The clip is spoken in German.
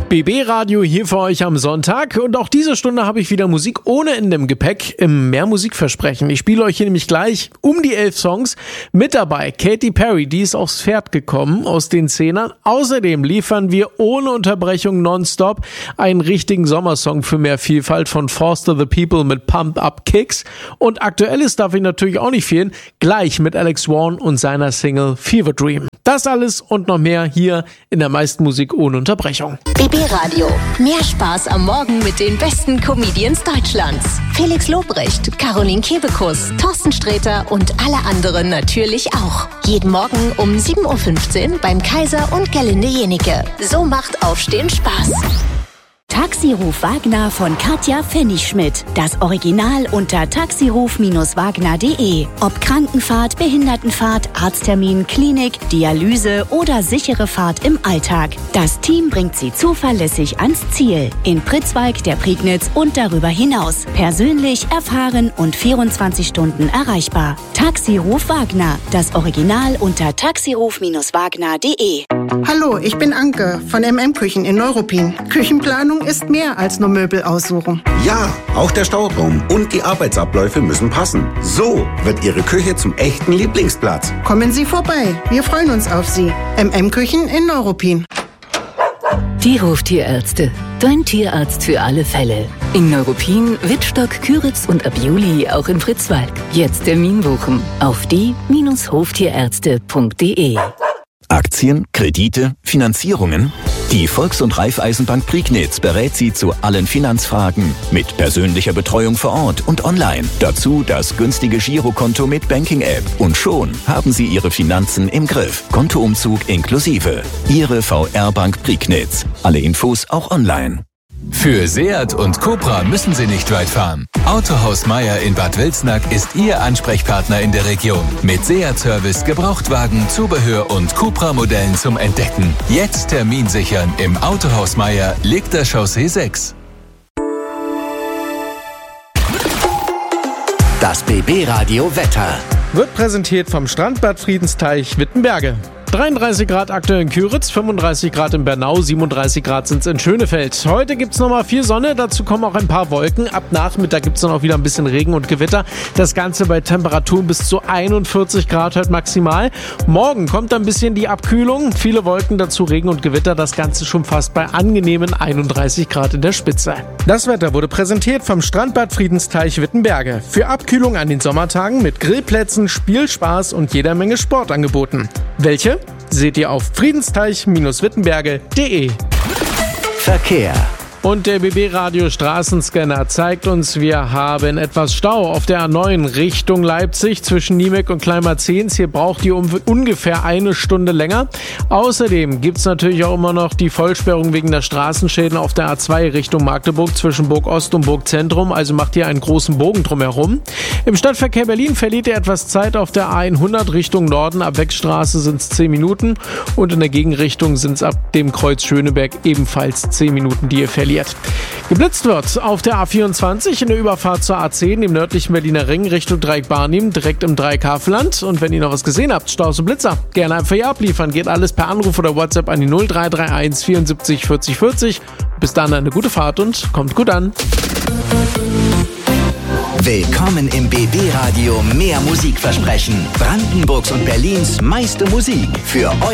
BB Radio hier für euch am Sonntag und auch diese Stunde habe ich wieder Musik ohne Ende im Gepäck im Mehr Musikversprechen. Ich spiele euch hier nämlich gleich um die 11 Songs. Mit dabei Katy Perry, die ist aufs Pferd gekommen aus den 10ern. Außerdem liefern wir ohne Unterbrechung nonstop einen richtigen Sommersong für mehr Vielfalt von Foster the People mit Pump Up Kicks. Und Aktuelles darf ich natürlich auch nicht fehlen, gleich mit Alex Warren und seiner Single Fever Dream. Das alles und noch mehr hier in der meisten Musik ohne Unterbrechung. BB Radio. Mehr Spaß am Morgen mit den besten Comedians Deutschlands. Felix Lobrecht, Caroline Kebekus, Thorsten Sträter und alle anderen natürlich auch. Jeden Morgen um 7.15 Uhr beim Kaiser und Gerlinde Jenike. So macht Aufstehen Spaß. Taxiruf Wagner von Katja Pfennigschmidt. Das Original unter taxiruf-wagner.de. Ob Krankenfahrt, Behindertenfahrt, Arzttermin, Klinik, Dialyse oder sichere Fahrt im Alltag. Das Team bringt Sie zuverlässig ans Ziel. In Pritzwalk, der Prignitz und darüber hinaus. Persönlich, erfahren und 24 Stunden erreichbar. Taxiruf Wagner. Das Original unter taxiruf-wagner.de. Hallo, ich bin Anke von MM-Küchen in Neuruppin. Küchenplanung ist mehr als nur Möbel aussuchen. Ja, auch der Stauraum und die Arbeitsabläufe müssen passen. So wird Ihre Küche zum echten Lieblingsplatz. Kommen Sie vorbei, wir freuen uns auf Sie. MM-Küchen in Neuruppin. Die Hoftierärzte. Dein Tierarzt für alle Fälle. In Neuruppin, Wittstock, Küritz und ab Juli auch in Pritzwalk. Jetzt Termin buchen auf die-hoftierärzte.de. Aktien, Kredite, Finanzierungen? Die Volks- und Raiffeisenbank Prignitz berät Sie zu allen Finanzfragen mit persönlicher Betreuung vor Ort und online. Dazu das günstige Girokonto mit Banking-App. Und schon haben Sie Ihre Finanzen im Griff. Kontoumzug inklusive. Ihre VR-Bank Prignitz. Alle Infos auch online. Für Seat und Cupra müssen Sie nicht weit fahren. Autohaus Meier in Bad Wilsnack ist Ihr Ansprechpartner in der Region. Mit Seat-Service, Gebrauchtwagen, Zubehör und Cupra-Modellen zum Entdecken. Jetzt Termin sichern im Autohaus Meier, Legter Chaussee 6. Das BB Radio Wetter wird präsentiert vom Strandbad Friedensteich Wittenberge. 33 Grad aktuell in Küritz, 35 Grad in Bernau, 37 Grad sind es in Schönefeld. Heute gibt es nochmal viel Sonne, dazu kommen auch ein paar Wolken. Ab Nachmittag gibt es dann auch wieder ein bisschen Regen und Gewitter. Das Ganze bei Temperaturen bis zu 41 Grad heute maximal. Morgen kommt ein bisschen die Abkühlung, viele Wolken, dazu Regen und Gewitter. Das Ganze schon fast bei angenehmen 31 Grad in der Spitze. Das Wetter wurde präsentiert vom Strandbad Friedensteich Wittenberge. Für Abkühlung an den Sommertagen mit Grillplätzen, Spielspaß und jeder Menge Sportangeboten. Welche? Seht ihr auf friedensteich-wittenberge.de. Verkehr. Und der BB-Radio Straßenscanner zeigt uns, wir haben etwas Stau auf der A9 Richtung Leipzig zwischen Niemek und Kleinmarzens. Hier braucht ihr ungefähr eine Stunde länger. Außerdem gibt es natürlich auch immer noch die Vollsperrung wegen der Straßenschäden auf der A2 Richtung Magdeburg zwischen Burg Ost und Burg Zentrum. Also macht ihr einen großen Bogen drumherum. Im Stadtverkehr Berlin verliert ihr etwas Zeit auf der A100 Richtung Norden. Ab Wegstraße sind es 10 Minuten und in der Gegenrichtung sind es ab dem Kreuz Schöneberg ebenfalls 10 Minuten, die ihr verliert. Geblitzt wird auf der A24 in der Überfahrt zur A10 im nördlichen Berliner Ring Richtung Dreieck-Barnim, direkt im Dreieck-Havelland. Und wenn ihr noch was gesehen habt, Staus und Blitzer, gerne einfach hier abliefern. Geht alles per Anruf oder WhatsApp an die 0331 74 40 40. Bis dann eine gute Fahrt und kommt gut an. Willkommen im BB Radio Mehr Musikversprechen. Brandenburgs und Berlins meiste Musik für euch.